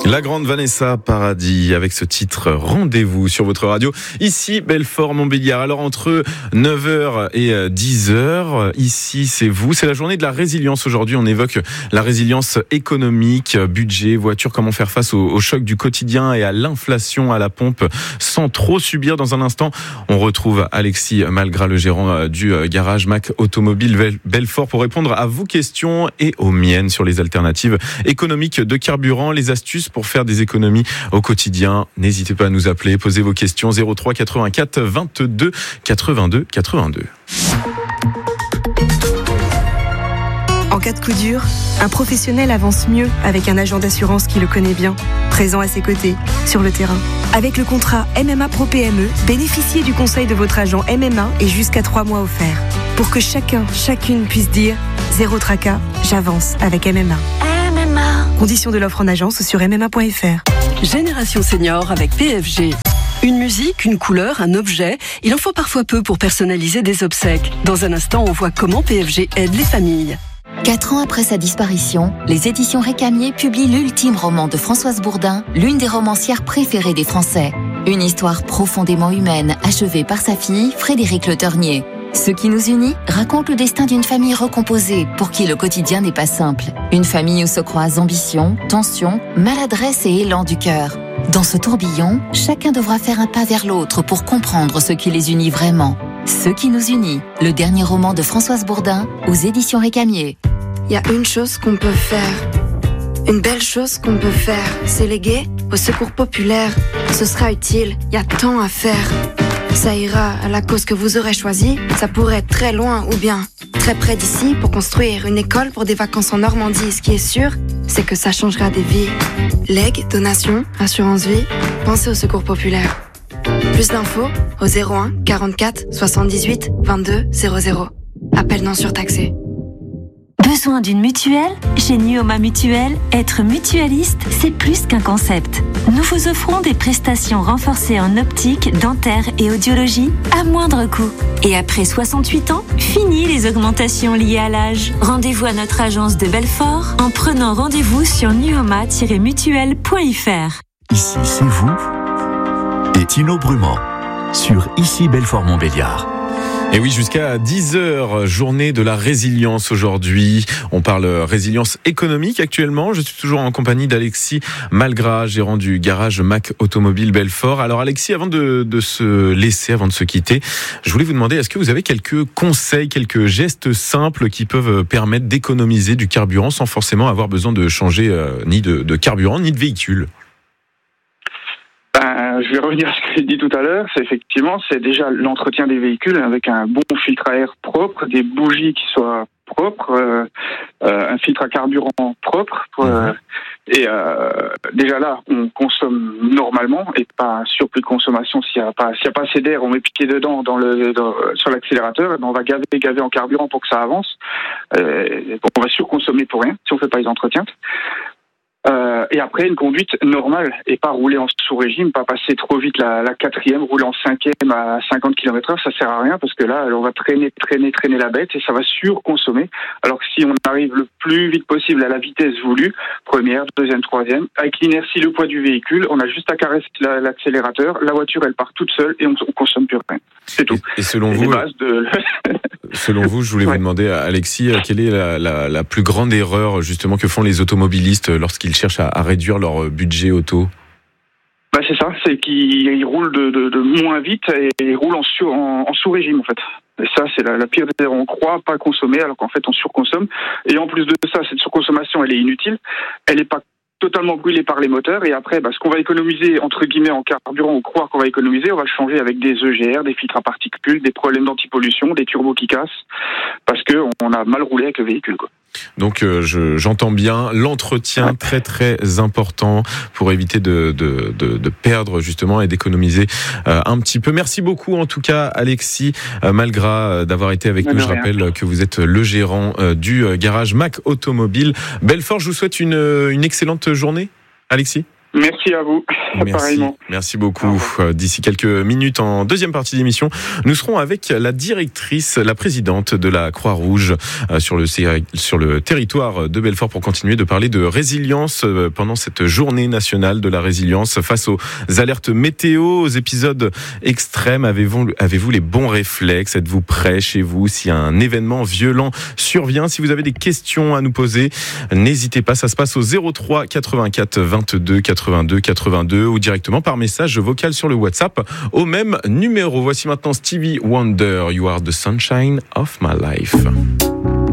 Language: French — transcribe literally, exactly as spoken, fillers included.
La grande Vanessa Paradis avec ce titre Rendez-vous sur votre radio. Ici, Belfort-Montbéliard. Alors, entre neuf heures et dix heures, ici, c'est vous. C'est la journée de la résilience aujourd'hui. On évoque la résilience économique, budget, voiture, comment faire face au, au choc du quotidien et à l'inflation à la pompe sans trop subir. Dans un instant, on retrouve Alexis Malgras, le gérant du garage Mac Automobile Belfort, pour répondre à vos questions et aux miennes sur les alternatives économiques de carburant, les astuces pour faire des économies au quotidien. N'hésitez pas à nous appeler, posez vos questions zéro trois quatre-vingt-quatre vingt-deux quatre-vingt-deux quatre-vingt-deux. En cas de coup dur, un professionnel avance mieux avec un agent d'assurance qui le connaît bien, présent à ses côtés, sur le terrain. Avec le contrat M M A Pro P M E, bénéficiez du conseil de votre agent M M A et jusqu'à trois mois offerts. Pour que chacun, chacune puisse dire « Zéro tracas, j'avance avec M M A ». M M A. Conditions de l'offre en agence sur m m a point f r. Génération Senior avec P F G. Une musique, une couleur, un objet, il en faut parfois peu pour personnaliser des obsèques. Dans un instant, on voit comment P F G aide les familles. Quatre ans après sa disparition, les éditions Récamier publient l'ultime roman de Françoise Bourdin, l'une des romancières préférées des Français. Une histoire profondément humaine, achevée par sa fille, Frédéric Le Ternier. Ce qui nous unit raconte le destin d'une famille recomposée pour qui le quotidien n'est pas simple. Une famille où se croisent ambition, tension, maladresse et élan du cœur. Dans ce tourbillon, chacun devra faire un pas vers l'autre pour comprendre ce qui les unit vraiment. Ce qui nous unit, le dernier roman de Françoise Bourdin aux éditions Récamier. Il y a une chose qu'on peut faire, une belle chose qu'on peut faire, c'est léguer au secours populaire. Ce sera utile, il y a tant à faire. Ça ira à la cause que vous aurez choisie. Ça pourrait être très loin ou bien très près d'ici pour construire une école pour des vacances en Normandie. Ce qui est sûr, c'est que ça changera des vies. Legs, donations, assurance vie, pensez au secours populaire. Plus d'infos au zéro un quarante-quatre soixante-dix-huit vingt-deux zéro zéro. Appel non surtaxé. Besoin d'une mutuelle ? Chez Nuoma Mutuelle, être mutualiste, c'est plus qu'un concept. Nous vous offrons des prestations renforcées en optique, dentaire et audiologie à moindre coût. Et après soixante-huit ans, fini les augmentations liées à l'âge. Rendez-vous à notre agence de Belfort en prenant rendez-vous sur nuoma tiret mutuelle point f r. Ici, c'est vous et Tino Brumand sur Ici Belfort-Montbéliard. Et oui, jusqu'à dix heures, journée de la résilience aujourd'hui. On parle résilience économique actuellement. Je suis toujours en compagnie d'Alexis Malgras, gérant du garage Mac Automobile Belfort. Alors Alexis, avant de, de se laisser, avant de se quitter, je voulais vous demander, est-ce que vous avez quelques conseils, quelques gestes simples qui peuvent permettre d'économiser du carburant sans forcément avoir besoin de changer euh, ni de, de carburant, ni de véhicule ? Ben, je vais revenir à ce que j'ai dit tout à l'heure. C'est effectivement, c'est déjà l'entretien des véhicules avec un bon filtre à air propre, des bougies qui soient propres, euh, euh, un filtre à carburant propre. Euh, et euh, déjà là, on consomme normalement et pas un surplus de consommation. S'il n'y a pas, s'il y a pas assez d'air, on met piqué dedans dans le dans, sur l'accélérateur. Et ben on va gaver, gaver en carburant pour que ça avance. Euh, on va surconsommer pour rien si on fait pas les entretiens. Euh, et après, une conduite normale et pas rouler en sous-régime, pas passer trop vite la, la quatrième, rouler en cinquième à cinquante kilomètres heure, ça sert à rien parce que là, on va traîner, traîner, traîner la bête et ça va surconsommer. Alors que si on arrive le plus vite possible à la vitesse voulue, première, deuxième, troisième, avec l'inertie, le poids du véhicule, on a juste à caresser la, l'accélérateur, la voiture, elle part toute seule et on, on consomme plus rien. C'est tout. Et, et selon et vous, de... selon vous, je voulais ouais. vous demander, Alexis, quelle est la, la, la plus grande erreur justement que font les automobilistes lorsqu'ils cherchent à, à réduire leur budget auto? Bah c'est ça, c'est qu'ils roulent de, de, de moins vite et ils roulent en, sur, en, en sous-régime en fait. Et ça, c'est la, la pire des erreurs. On croit pas consommer alors qu'en fait on surconsomme. Et en plus de ça, cette surconsommation, elle est inutile. Elle est pas totalement brûlée par les moteurs. Et après, bah, ce qu'on va économiser, entre guillemets, en carburant, ou croire qu'on va économiser, on va le changer avec des E G R, des filtres à particules, des problèmes d'antipollution, des turbos qui cassent, parce qu'on a mal roulé avec le véhicule, quoi. Donc euh, je, j'entends bien l'entretien très très important pour éviter de, de, de, de perdre justement et d'économiser euh, un petit peu. Merci beaucoup en tout cas Alexis euh, Malgras euh, d'avoir été avec nous. Je rappelle que vous êtes le gérant euh, du euh, garage Mac Automobile Belfort. Je vous souhaite une, une excellente journée Alexis. Merci à vous, Merci. pareillement. Merci beaucoup. D'ici quelques minutes, en deuxième partie d'émission, nous serons avec la directrice, la présidente de la Croix-Rouge sur le, sur le territoire de Belfort pour continuer de parler de résilience pendant cette journée nationale de la résilience face aux alertes météo, aux épisodes extrêmes. Avez-vous, avez-vous les bons réflexes? Êtes-vous prêt chez vous si un événement violent survient? Si vous avez des questions à nous poser, n'hésitez pas. Ça se passe au zéro trois quatre-vingt-quatre vingt-deux quatre-vingt-deux quatre-vingt-deux ou directement par message vocal sur le WhatsApp au même numéro. Voici maintenant Stevie Wonder, You Are the Sunshine of My Life.